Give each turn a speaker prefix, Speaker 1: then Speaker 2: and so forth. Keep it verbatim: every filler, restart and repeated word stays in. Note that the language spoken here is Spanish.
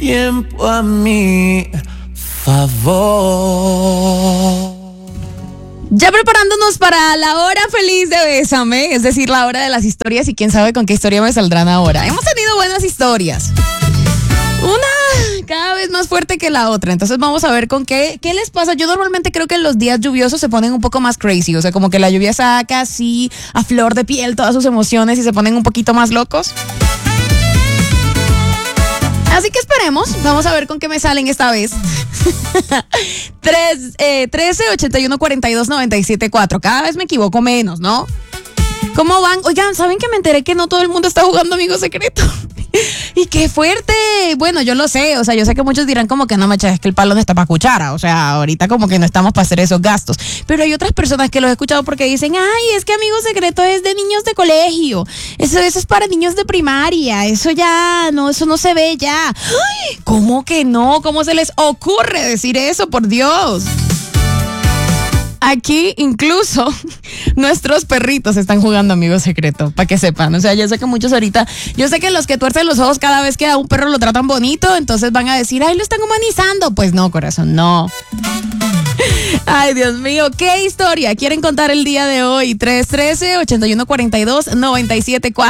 Speaker 1: tiempo a mi favor.
Speaker 2: Ya preparándonos para la hora feliz de Bésame, es decir, la hora de las historias, y quién sabe con qué historia me saldrán ahora. Hemos tenido buenas historias, una cada vez más fuerte que la otra, entonces vamos a ver con qué, qué les pasa. Yo normalmente creo que en los días lluviosos se ponen un poco más crazy, o sea, como que la lluvia saca así a flor de piel todas sus emociones y se ponen un poquito más locos. Así que esperemos, vamos a ver con qué me salen esta vez. trece, ochenta y uno, cuarenta y dos, noventa y siete, cuatro. Cada vez me equivoco menos, ¿no? ¿Cómo van? Oigan, ¿saben que me enteré que no todo el mundo está jugando Amigo Secreto? ¡Y qué fuerte! Bueno, yo lo sé, o sea, yo sé que muchos dirán como que no, macha, es que el palo no está para cuchara, o sea, ahorita como que no estamos para hacer esos gastos, pero hay otras personas que los he escuchado porque dicen, ay, es que Amigo Secreto es de niños de colegio, eso, eso es para niños de primaria, eso ya, no, eso no se ve ya. ¡Ay! ¿Cómo que no? ¿Cómo se les ocurre decir eso, por Dios? Aquí incluso nuestros perritos están jugando Amigo Secreto, para que sepan. O sea, yo sé que muchos ahorita, yo sé que los que tuercen los ojos cada vez que a un perro lo tratan bonito, entonces van a decir, ay, lo están humanizando. Pues no, corazón, no. Ay, Dios mío, ¿qué historia quieren contar el día de hoy? tres uno tres, ochenta y uno, cuarenta y dos, noventa y siete, cuatro.